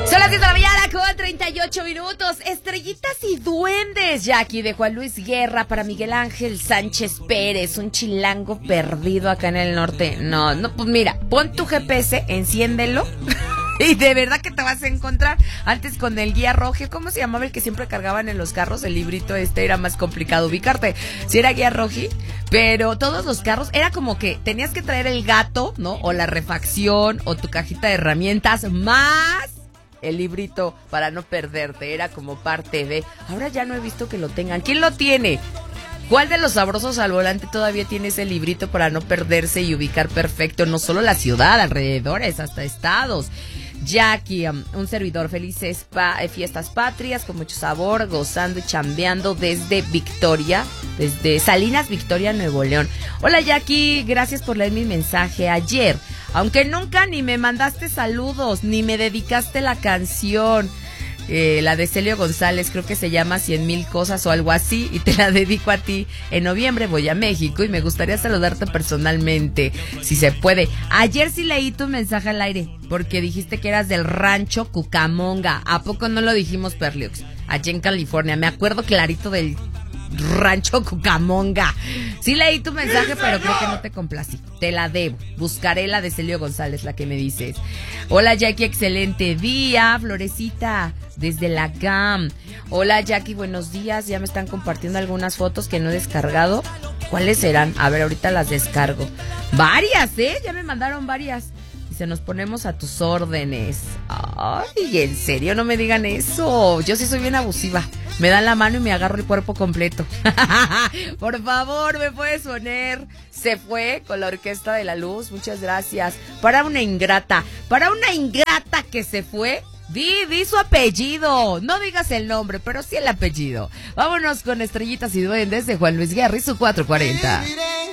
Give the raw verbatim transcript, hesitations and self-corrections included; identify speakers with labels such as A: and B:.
A: Son las diez de la mañana con treinta y ocho minutos. Estrellitas y duendes, Jackie, de Juan Luis Guerra para Miguel Ángel Sánchez Pérez, un chilango perdido acá en el norte. No, no, pues mira, pon tu G P S, enciéndelo y de verdad que te vas a encontrar. Antes con el guía rojo, ¿cómo se llamaba el que siempre cargaban en los carros? El librito este era más complicado ubicarte. Si era guía rojo, pero todos los carros era como que tenías que traer el gato, ¿no? O la refacción o tu cajita de herramientas más el librito para no perderte, era como parte de. Ahora ya no he visto que lo tengan. ¿Quién lo tiene? ¿Cuál de los sabrosos al volante todavía tiene ese librito para no perderse y ubicar perfecto no solo la ciudad, alrededores, hasta estados? Jackie, um, un servidor, felices pa- fiestas patrias, con mucho sabor, gozando y chambeando desde Victoria, desde Salinas, Victoria, Nuevo León. Hola Jackie, gracias por leer mi mensaje ayer. Aunque nunca ni me mandaste saludos, ni me dedicaste la canción, eh, la de Celio González, creo que se llama Cien Mil Cosas o algo así, y te la dedico a ti. En noviembre voy a México y me gustaría saludarte personalmente, si se puede. Ayer sí leí tu mensaje al aire, porque dijiste que eras del rancho Cucamonga. ¿A poco no lo dijimos, Perliox? Allá en California, me acuerdo clarito del rancho Cucamonga. Sí leí tu mensaje, pero creo que no te complací. Te la debo. Buscaré la de Celio González, la que me dices. Hola Jackie, excelente día. Florecita, desde la G A M. Hola Jackie, buenos días. Ya me están compartiendo algunas fotos que no he descargado. ¿Cuáles serán? A ver, ahorita las descargo. Varias, ¿eh? Ya me mandaron varias. Dice, nos ponemos a tus órdenes. Ay, en serio, no me digan eso. Yo sí soy bien abusiva. Me dan la mano y me agarro el cuerpo completo. Por favor, ¿me puedes poner? Se fue con la Orquesta de la Luz. Muchas gracias. Para una ingrata. Para una ingrata que se fue. Di, di su apellido. No digas el nombre, pero sí el apellido. Vámonos con Estrellitas y Duendes de Juan Luis Guerra y su cuatrocientos cuarenta.